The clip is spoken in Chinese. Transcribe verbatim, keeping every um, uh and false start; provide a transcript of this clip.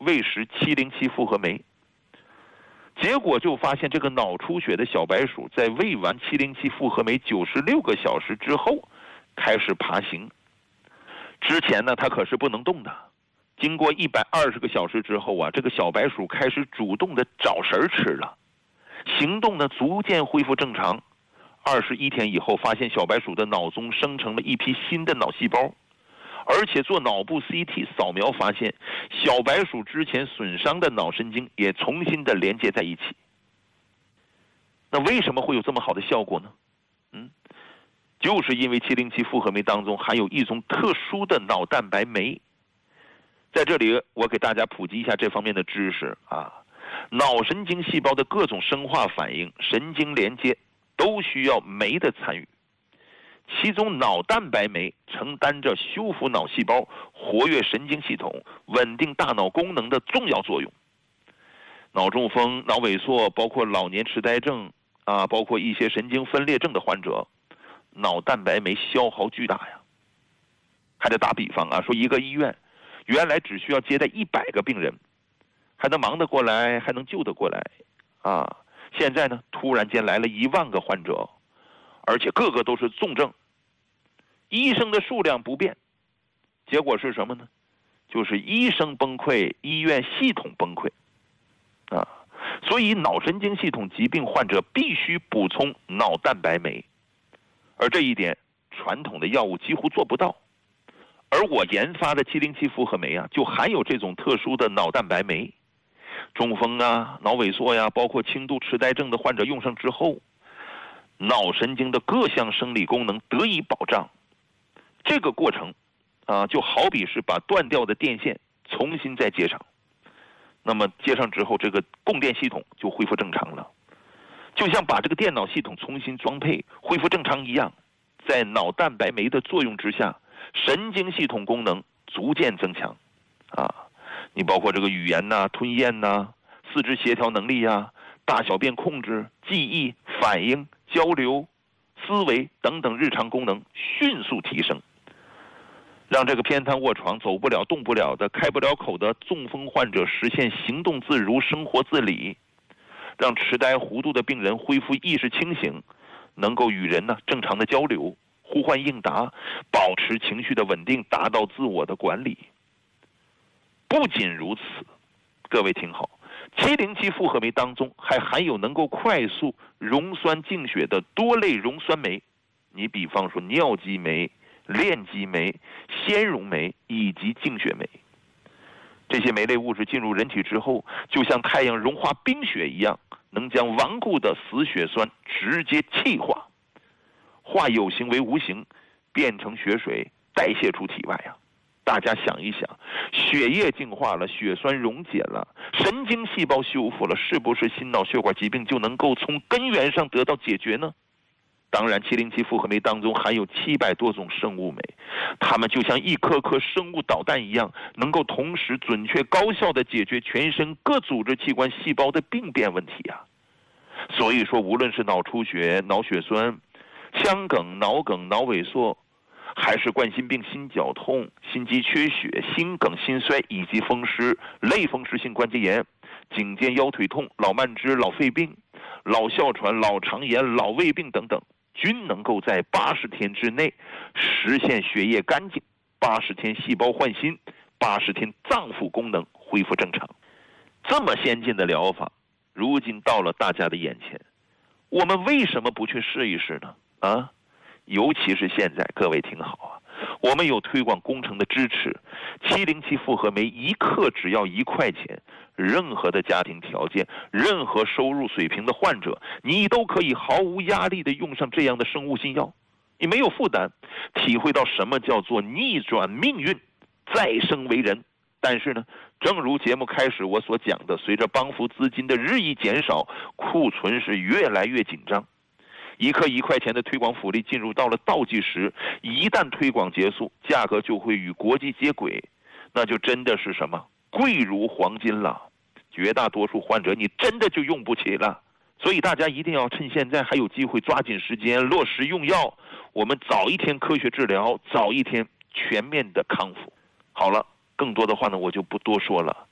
喂食七零七复合酶，结果就发现这个脑出血的小白鼠在喂完七零七复合酶九十六个小时之后开始爬行。之前呢，它可是不能动的。经过一百二十个小时之后啊，这个小白鼠开始主动的找食儿吃了，行动呢逐渐恢复正常。二十一天以后，发现小白鼠的脑中生成了一批新的脑细胞，而且做脑部 C T 扫描发现，小白鼠之前损伤的脑神经也重新的连接在一起。那为什么会有这么好的效果呢？嗯，就是因为七零七复合酶当中含有一种特殊的脑蛋白酶。在这里，我给大家普及一下这方面的知识啊。脑神经细胞的各种生化反应、神经连接都需要酶的参与，其中脑蛋白酶承担着修复脑细胞、活跃神经系统、稳定大脑功能的重要作用。脑中风、脑萎缩，包括老年痴呆症啊，包括一些神经分裂症的患者，脑蛋白酶消耗巨大呀。还得打比方啊，说一个医院原来只需要接待一百个病人，还能忙得过来，还能救得过来啊。现在呢，突然间来了一万个患者，而且个个都是重症，医生的数量不变，结果是什么呢？就是医生崩溃，医院系统崩溃啊。所以脑神经系统疾病患者必须补充脑蛋白酶，而这一点传统的药物几乎做不到。而我研发的七零七复合酶啊，就含有这种特殊的脑蛋白酶。中风啊、脑萎缩呀、啊，包括轻度痴呆症的患者用上之后，脑神经的各项生理功能得以保障。这个过程啊，就好比是把断掉的电线重新再接上。那么接上之后，这个供电系统就恢复正常了，就像把这个电脑系统重新装配恢复正常一样。在脑蛋白酶的作用之下，神经系统功能逐渐增强啊。你包括这个语言呐、吞咽呐、四肢协调能力呀、大小便控制、记忆、反应、交流、思维等等日常功能迅速提升，让这个偏瘫卧床、走不了、动不了的、开不了口的中风患者实现行动自如、生活自理，让痴呆糊涂的病人恢复意识清醒，能够与人呢正常的交流、呼唤应答，保持情绪的稳定，达到自我的管理。不仅如此，各位听好，七零七复合酶当中还含有能够快速溶酸净血的多类溶酸酶，你比方说尿激酶、链激酶、纤溶酶以及净血酶。这些酶类物质进入人体之后，就像太阳融化冰雪一样，能将顽固的死血栓直接气化，化有形为无形，变成血水代谢出体外啊。大家想一想，血液净化了，血栓溶解了，神经细胞修复了，是不是心脑血管疾病就能够从根源上得到解决呢？当然，七零七复合酶当中含有七百多种生物酶，它们就像一颗颗生物导弹一样，能够同时准确高效地解决全身各组织器官细胞的病变问题啊。所以说，无论是脑出血、脑血栓、腔梗、脑梗、脑萎缩，还是冠心病、心绞痛、心肌缺血、心梗、心衰以及风湿、类风湿性关节炎、颈肩腰腿痛、老慢支、老肺病、老哮喘、老肠炎、老胃病等等，均能够在八十天之内实现血液干净，八十天细胞换新，八十天脏腑功能恢复正常。这么先进的疗法，如今到了大家的眼前，我们为什么不去试一试呢？啊？尤其是现在，各位听好啊，我们有推广工程的支持，七零七复合酶一克只要一块钱，任何的家庭条件、任何收入水平的患者，你都可以毫无压力的用上这样的生物新药，你没有负担，体会到什么叫做逆转命运，再生为人。但是呢，正如节目开始我所讲的，随着帮扶资金的日益减少，库存是越来越紧张。一克一块钱的推广福利进入到了倒计时，一旦推广结束，价格就会与国际接轨，那就真的是什么贵如黄金了。绝大多数患者你真的就用不起了，所以大家一定要趁现在还有机会，抓紧时间落实用药，我们早一天科学治疗，早一天全面的康复。好了，更多的话呢我就不多说了。